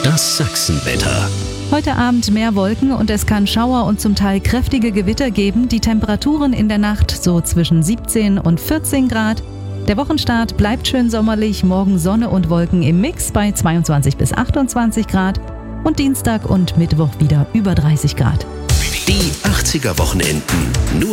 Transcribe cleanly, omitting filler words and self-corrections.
Das Sachsenwetter. Heute Abend mehr Wolken und es kann Schauer und zum Teil kräftige Gewitter geben. Die Temperaturen in der Nacht so zwischen 17 und 14 Grad. Der Wochenstart bleibt schön sommerlich. Morgen Sonne und Wolken im Mix bei 22 bis 28 Grad. Und Dienstag und Mittwoch wieder über 30 Grad. Die 80er Wochenenden. Nur